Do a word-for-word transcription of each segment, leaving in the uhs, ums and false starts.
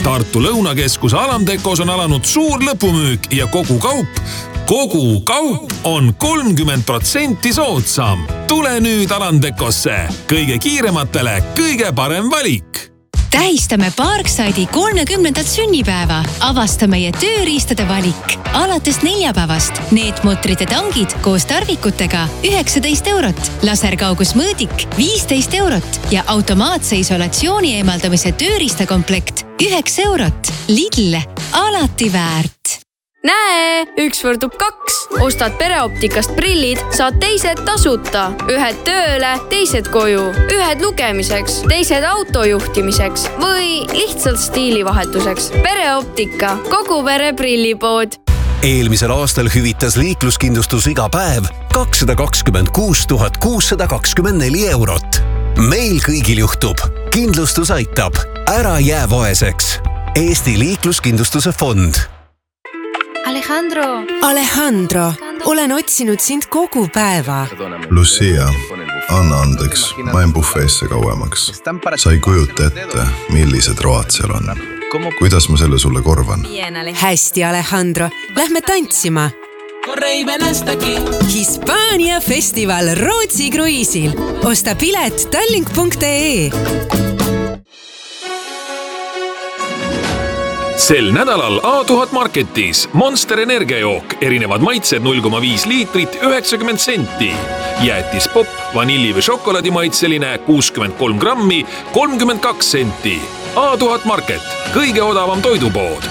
Tartu Lõunakeskuse Alamtekos on alanud suur lõpumüük ja kogu kaup, kogu kaup on kolmkümmend protsenti soodsam. Tule nüüd Alamtekosse. Kõige kiirematele kõige parem valik. Tähistame Parkside'i kolmekümnendat sünnipäeva. Avasta meie tööriistade valik. Alates neljapäevast neetmutrite tangid koos tarvikutega üheksateist eurot, laserkaugusmõõdik viisteist eurot ja automaatse isolatsiooni eemaldamise tööriistakomplekt üheksa eurot. Lidl, alati väärt. Näe, üks võrdub kaks. Ostad pereoptikast prillid, saad teised tasuta. Ühed tööle, teised koju. Ühed lugemiseks, teised autojuhtimiseks või lihtsalt stiilivahetuseks. Pereoptika, kogu pere prillipood. Eelmisel aastal hüvitas liikluskindlustus iga päev kakssada kakskümmend kuus tuhat kuussada kakskümmend neli eurot. Meil kõigil juhtub. Kindlustus aitab. Ära jää vaeseks. Eesti liikluskindlustuse fond. Alejandro! Alejandro, olen otsinud sind kogu päeva. Lucia, anna andeks, ma jäin buffeesse kauemaks. Sa ei kujuta ette, millised road seal on. Kuidas ma selle sulle korvan? Hästi, Alejandro. Lähme tantsima. Hispaania festival Rootsi kruiisil. Osta pilet tallink punkt ee. Sel nädalal A tuhat Marketis Monster energiajook, erinevad maitsed null koma viis liitrit üheksakümmend senti. Jäätis pop, vanilli või šokolaadi maitseline kuuskümmend kolm grammi kolmkümmend kaks senti. A tuhat Market, kõige odavam toidupood.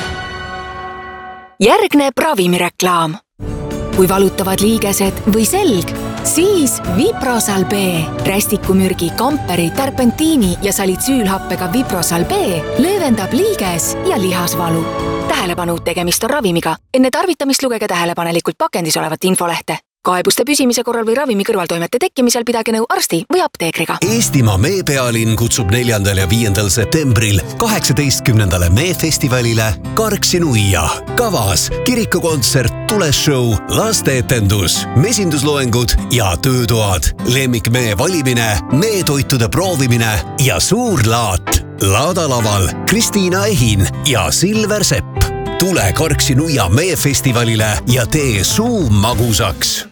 Järgneb ravimireklaam. Kui valutavad liigesed või selg, siis Viprosal B. Rästikumürgi, kamperi, terpentiini ja salitsüülhappega Viprosal B löövendab liiges ja lihasvalu. Tähelepanu, tegemist on ravimiga. Enne tarvitamist lugege tähelepanelikult pakendis olevat infolehte. Kaebuste püsimise korral või ravimi kõrvaltoimete tekkimisel pidage nõu arsti või apteekriga. Eestimaa meepealinn kutsub neljandal ja viiendal septembril kaheksateistkümnendale meefestivalile Karksi-Nuia. Kavas kirikukontsert, tuleshow, lasteetendus, mesindusloengud ja töötoad, lemmikmee valimine, meetoitude proovimine ja suur laat. Laadalaval Kristiina Ehin ja Silver Sepp. Tule Karksi-Nuia meefestivalile ja tee suu magusaks.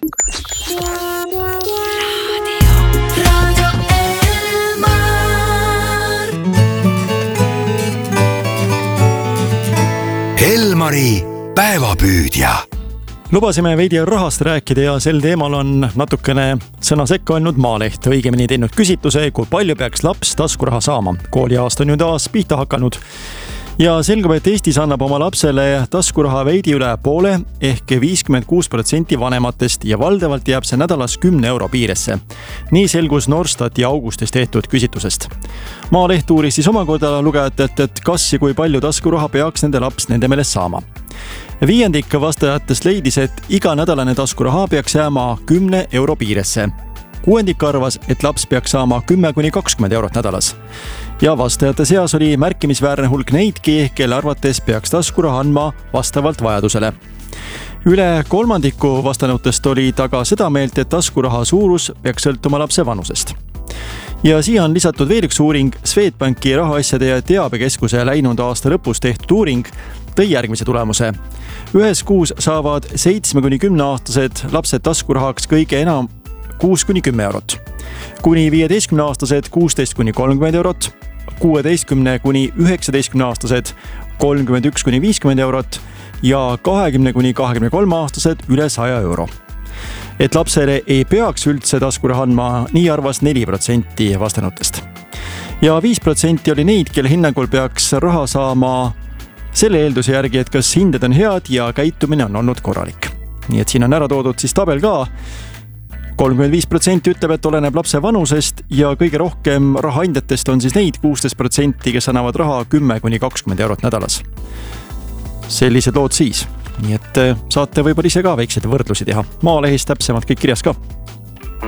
Elmari päevapüüdja. Lubasime veidi rahast rääkida ja sel teemal on natukene sõna sekka olnud Maaleht. Õigemini teinud küsitluse, kui palju peaks laps taskuraha saama. Kooli aasta on ju taas pihta hakanud. Ja selgub, et Eestis annab oma lapsele taskuraha veidi üle poole ehk viiskümmend kuus protsenti vanematest ja valdavalt jääb see nädalas kümne euro piiresse. Nii selgus Norstati augustis tehtud küsitlusest. Maaleht uuris siis omakorda lugejatelt, et kas ja kui palju taskuraha peaks nende laps nende meelest saama. Viiendik vastajatest leidis, et iga nädalane taskuraha peaks jääma kümne euro piiresse. Kuuendik arvas, et laps peaks saama kümme kuni kakskümmend eurot nädalas. Ja vastajate seas oli märkimisväärne hulk neidki, kelle arvates peaks taskuraha andma vastavalt vajadusele. Üle kolmandiku vastanutest oli taga seda meelt, et taskuraha suurus peaks sõltuma lapse vanusest. Ja siia on lisatud veel üks uuring. Swedbanki rahaasjade ja teabekeskuse läinud aasta lõpus tehtud uuring tõi järgmise tulemuse. Ühes kuus saavad seitsme kuni kümne aastased lapsed taskurahaks kõige enam kuus kuni kümme eurot. Kuni viieteistkümne aastased kuusteist kuni kolmkümmend eurot, kuueteistkümne kuni üheksateistkümne aastased kolmkümmend üks kuni viiskümmend eurot ja kahekümne kuni kahekümne kolme aastased üle saja euro. Et lapsele ei peaks üldse taskuraha andma, nii arvas neli protsenti vastanutest. Ja viis protsenti oli neid, kelle hinnangul peaks raha saama selle eelduse järgi, et kas hinded on head ja käitumine on olnud korralik. Nii et siin on ära toodud siis tabel ka. kolmkümmend viis protsenti ütleb, et oleneb lapse vanusest ja kõige rohkem rahaandjatest on siis neid kuusteist protsenti, kes annavad raha kümme kuni kakskümmend eurot nädalas. Sellised lood siis. Nii et saate võib-olla ise ka väikseid võrdlusi teha. Maalehis täpsemalt kõik kirjas ka.